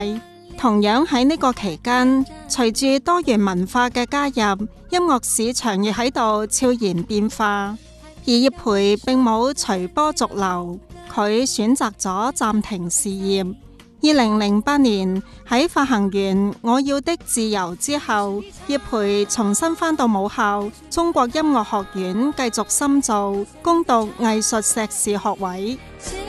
同樣喺呢個期間，隨住多元文化嘅加入，音樂市場亦喺度悄然變化。而葉培並冇隨波逐流，佢選擇咗暫停事業。2008年喺發行完《我要的自由》之後，葉培重新返到母校中國音樂學院繼續深造，攻讀藝術碩士學位。